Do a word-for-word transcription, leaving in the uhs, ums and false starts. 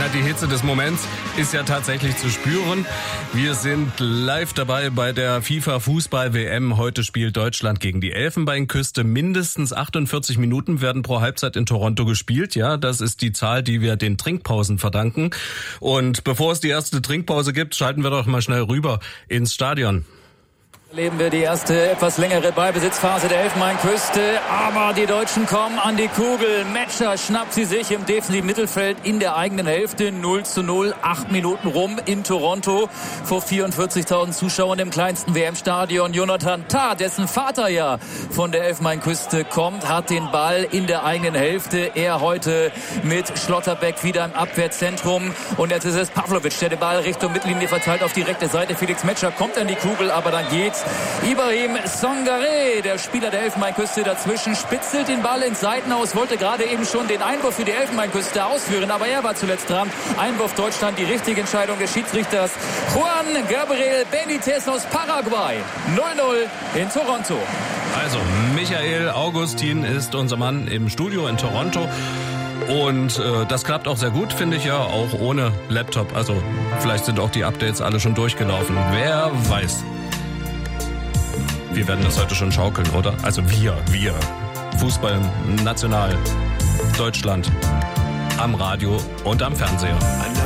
Na, die Hitze des Moments ist ja tatsächlich zu spüren. Wir sind live dabei bei der FIFA-Fußball-W M. Heute spielt Deutschland gegen die Elfenbeinküste. Mindestens achtundvierzig Minuten werden pro Halbzeit in Toronto gespielt. Ja, das ist die Zahl, die wir den Trinkpausen verdanken. Und bevor es die erste Trinkpause gibt, schalten wir doch mal schnell rüber ins Stadion. Erleben wir die erste etwas längere Ballbesitzphase der Elfenbeinküste, aber die Deutschen kommen an die Kugel. Metscher schnappt sie sich im defensiven Mittelfeld in der eigenen Hälfte. null zu null, acht Minuten rum in Toronto vor vierundvierzigtausend Zuschauern im kleinsten W M-Stadion. Jonathan Tah, dessen Vater ja von der Elfenbeinküste kommt, hat den Ball in der eigenen Hälfte. Er heute mit Schlotterbeck wieder im Abwehrzentrum. Und jetzt ist es Pavlovic, der den Ball Richtung Mittellinie verteilt auf die rechte Seite. Felix Metscher kommt an die Kugel, aber dann geht's. Ibrahim Sangare, der Spieler der Elfenbeinküste, dazwischen, spitzelt den Ball ins Seitenaus, wollte gerade eben schon den Einwurf für die Elfenbeinküste ausführen, aber er war zuletzt dran. Einwurf Deutschland, die richtige Entscheidung des Schiedsrichters Juan Gabriel Benitez aus Paraguay. null null in Toronto. Also, Michael Augustin ist unser Mann im Studio in Toronto. Und äh, das klappt auch sehr gut, finde ich ja, auch ohne Laptop. Also, vielleicht sind auch die Updates alle schon durchgelaufen. Wer weiß. Wir werden das heute schon schaukeln, oder? Also wir, wir. Fußball national, Deutschland, am Radio und am Fernseher.